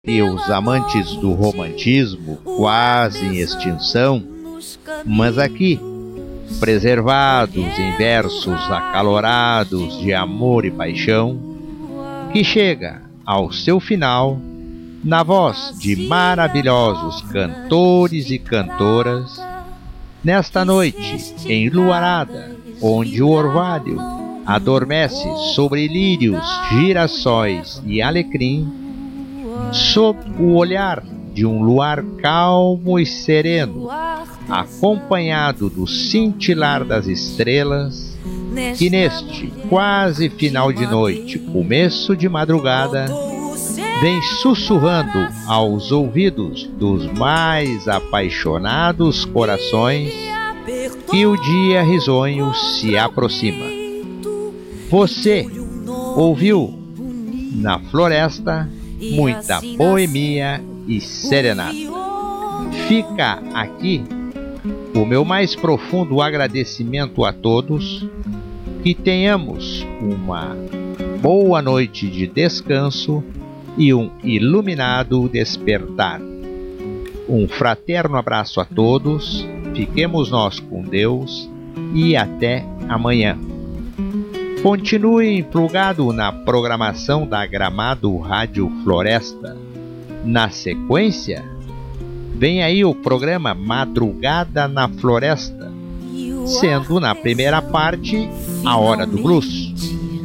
E os amantes do romantismo quase em extinção, mas aqui, preservados em versos acalorados de amor e paixão, que chega ao seu final na voz de maravilhosos cantores e cantoras, nesta noite enluarada, onde o orvalho adormece sobre lírios, girassóis e alecrim, sob o olhar de um luar calmo e sereno, acompanhado do cintilar das estrelas, que neste quase final de noite, começo de madrugada, vem sussurrando aos ouvidos dos mais apaixonados corações que o dia risonho se aproxima. Você ouviu na floresta muita boemia e serenata. Fica aqui o meu mais profundo agradecimento a todos, que tenhamos uma boa noite de descanso e um iluminado despertar. Um fraterno abraço a todos, fiquemos nós com Deus e até amanhã. Continue plugado na programação da Gramado Rádio Floresta. Na sequência, vem aí o programa Madrugada na Floresta, sendo na primeira parte a Hora do Blues.